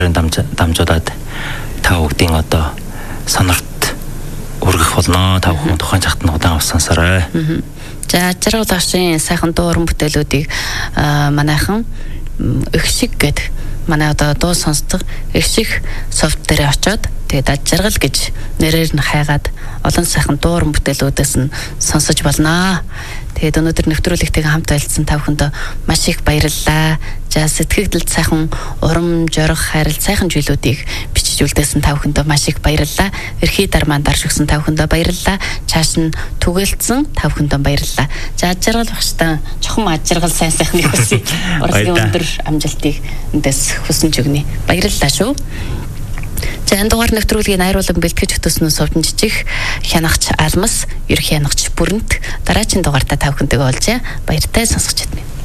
дамжуулаад та бүгдийн одоо сонорт өргөх болно. Та бүхэн тухайн цагт нь удаан сонсорой. За ажрал ашийн сайхан дуу уран бүтээлүүдийг манайхан Ихшиг гэдэг манай одоо дуу сонсдог Ихшиг софт дээр очоод тэгээд ажрал гэж нэрээр нь хайгаад олон сайхан дуу уран бүтээлүүдээс нь сонсож болно. Тэгээд өнөөдөр нэвтрүүлэгтэйгээ хамт байлцсан та бүхэндээ маш их баярлалаа. За сэтгэгдэлд сайхан урам жорох хайрал сайхан зүйлүүдийг бичиж үлдээсэн та бүхэндээ маш их баярлалаа. Эрхий дармаан дарж өгсөн та бүхэндээ баярлалаа. Чааш нь түгээлцсэн та бүхэндээ баярлалаа. За ажрал багштай чухам ажрал сайн сайхан их хүсье. Урлагийн өндөр амжилтыг эндээс хүсэж өгнө. Баярлалаа шүү. За энэ дугаар нэвтрүүлгийн найруулан бэлтгэж өгсөн Совдон жижиг хянагч Алмас, ерхий хянагч Бүрэнт дараагийн дугаартаа та бүхэнтэйгээ олжээ. Баяртай сонсогч байна.